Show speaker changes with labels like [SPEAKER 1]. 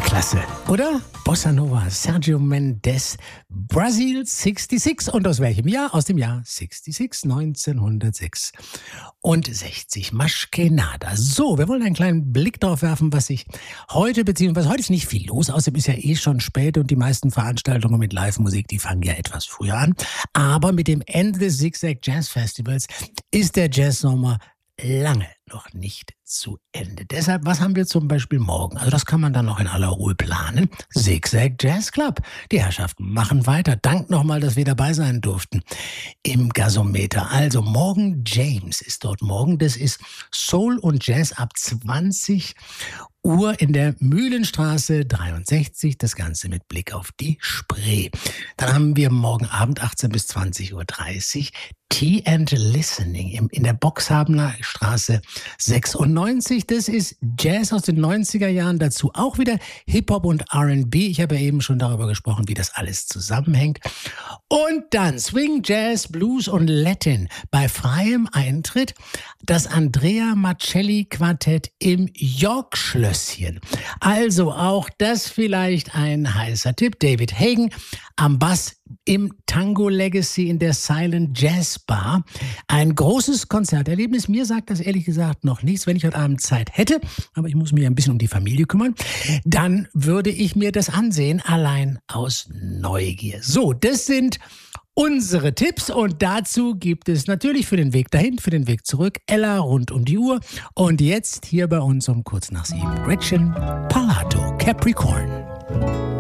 [SPEAKER 1] klasse, oder? Bossa Nova, Sergio Mendes, Brazil 66. Und aus welchem Jahr? Aus dem Jahr 66, 1906. Und 60, Maschkenada. So, wir wollen einen kleinen Blick darauf werfen, was sich heute, beziehungsweise heute ist nicht viel los, außerdem ist ja eh schon spät und die meisten Veranstaltungen mit Live-Musik, die fangen ja etwas früher an. Aber mit dem Ende des Zigzag Jazz Festivals ist der Jazz-Sommer lange noch nicht zu Ende. Deshalb, was haben wir zum Beispiel morgen? Also das kann man dann noch in aller Ruhe planen. Zigzag Jazz Club. Die Herrschaften machen weiter. Dank nochmal, dass wir dabei sein durften im Gasometer. Also morgen James ist dort morgen. Das ist Soul und Jazz ab 20 Uhr in der Mühlenstraße 63. Das Ganze mit Blick auf die Spree. Dann haben wir morgen Abend 18 bis 20:30 Uhr Tea and Listening in der Boxhabener Straße 96. Das ist Jazz aus den 90er Jahren. Dazu auch wieder Hip-Hop und R&B. Ich habe ja eben schon darüber gesprochen, wie das alles zusammenhängt. Und dann Swing, Jazz, Blues und Latin bei freiem Eintritt. Das Andrea Marcelli Quartett im York-Schlösschen. Also auch das vielleicht ein heißer Tipp. David Hagen am Bass im Tango Legacy in der Silent Jazz Bar. Ein großes Konzerterlebnis. Mir sagt das ehrlich gesagt noch nichts. Wenn ich heute Abend Zeit hätte, aber ich muss mich ein bisschen um die Familie kümmern, dann würde ich mir das ansehen, allein aus Neugier. So, das sind unsere Tipps und dazu gibt es natürlich für den Weg dahin, für den Weg zurück, Ella rund um die Uhr. Und jetzt hier bei uns um kurz nach 7 Gretchen Palato, Capricorn.